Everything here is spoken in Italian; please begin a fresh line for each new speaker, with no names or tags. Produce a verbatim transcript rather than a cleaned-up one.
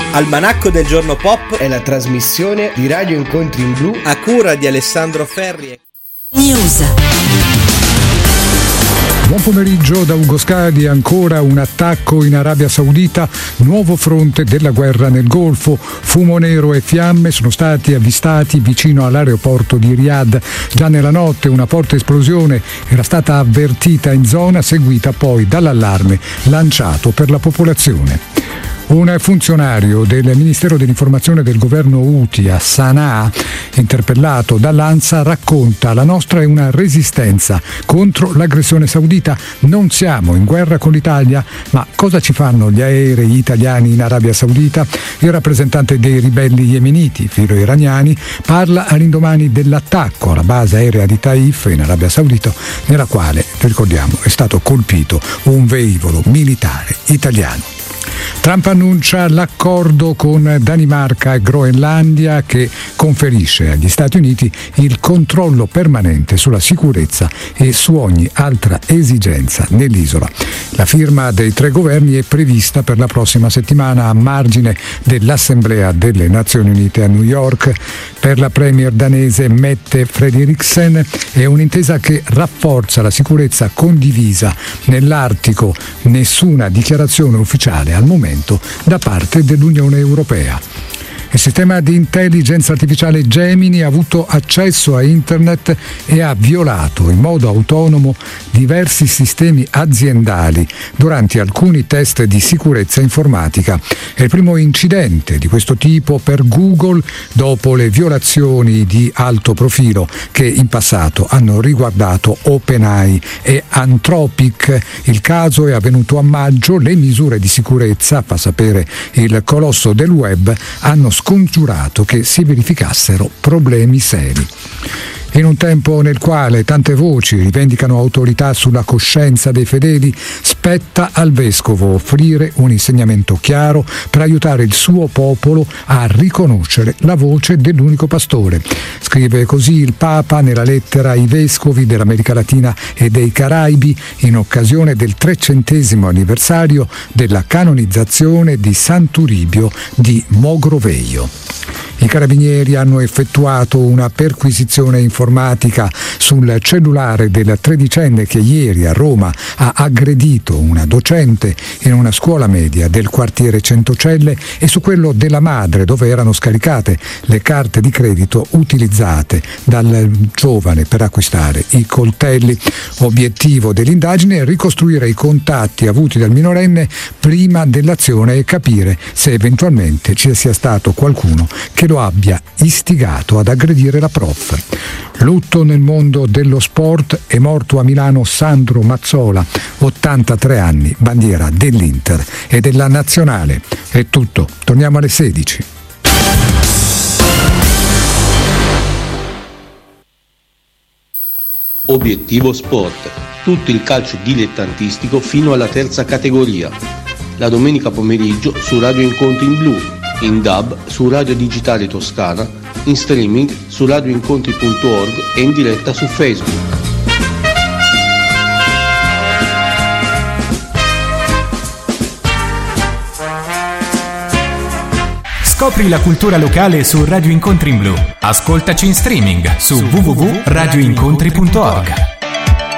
Almanacco del giorno pop
è la trasmissione di Radio Incontri in Blu
a cura di Alessandro Ferri.
News.
Buon pomeriggio da Ugo Scadi. Ancora un attacco in Arabia Saudita, nuovo fronte della guerra nel Golfo. Fumo nero e fiamme sono stati avvistati vicino all'aeroporto di Riyadh. Già nella notte una forte esplosione era stata avvertita in zona, seguita poi dall'allarme lanciato per la popolazione. Un funzionario del Ministero dell'Informazione del governo Houthi a Sana'a, interpellato dall'ANSA, racconta: la nostra è una resistenza contro l'aggressione saudita, non siamo in guerra con l'Italia. Ma cosa ci fanno gli aerei italiani in Arabia Saudita? Il rappresentante dei ribelli yemeniti, filo-iraniani, parla all'indomani dell'attacco alla base aerea di Taif in Arabia Saudita, nella quale, ricordiamo, è stato colpito un velivolo militare italiano. Trump annuncia l'accordo con Danimarca e Groenlandia che conferisce agli Stati Uniti il controllo permanente sulla sicurezza e su ogni altra esigenza nell'isola. La firma dei tre governi è prevista per la prossima settimana a margine dell'Assemblea delle Nazioni Unite a New York. Per la premier danese Mette Frederiksen è un'intesa che rafforza la sicurezza condivisa nell'Artico. Nessuna dichiarazione ufficiale al momento da parte dell'Unione Europea. Il sistema di intelligenza artificiale Gemini ha avuto accesso a Internet e ha violato in modo autonomo diversi sistemi aziendali durante alcuni test di sicurezza informatica. È il primo incidente di questo tipo per Google dopo le violazioni di alto profilo che in passato hanno riguardato OpenAI e Anthropic. Il caso è avvenuto a maggio. Le misure di sicurezza, fa sapere il colosso del web, hanno scongiurato che si verificassero problemi seri. In un tempo nel quale tante voci rivendicano autorità sulla coscienza dei fedeli, spetta al vescovo offrire un insegnamento chiaro per aiutare il suo popolo a riconoscere la voce dell'unico pastore. Scrive così il Papa nella lettera ai vescovi dell'America Latina e dei Caraibi in occasione del trecentesimo anniversario della canonizzazione di Sant'Uribio di Mogrovejo. I carabinieri hanno effettuato una perquisizione informatica sul cellulare del tredicenne che ieri a Roma ha aggredito una docente in una scuola media del quartiere Centocelle e su quello della madre, dove erano scaricate le carte di credito utilizzate dal giovane per acquistare i coltelli. Obiettivo dell'indagine è ricostruire i contatti avuti dal minorenne prima dell'azione e capire se eventualmente ci sia stato qualcuno che lo abbia istigato ad aggredire la prof. Lutto nel mondo dello sport. È morto a Milano Sandro Mazzola, ottantatré anni, bandiera dell'Inter e della Nazionale. È tutto, torniamo alle sedici.
Obiettivo Sport, tutto il calcio dilettantistico fino alla terza categoria. La domenica pomeriggio su Radio Incontri in Blu, in D A B su Radio Digitale Toscana, in streaming su radioincontri punto org e in diretta su Facebook.
Scopri la cultura locale su Radio Incontri in Blu. Ascoltaci in streaming su w w w punto radioincontri punto org.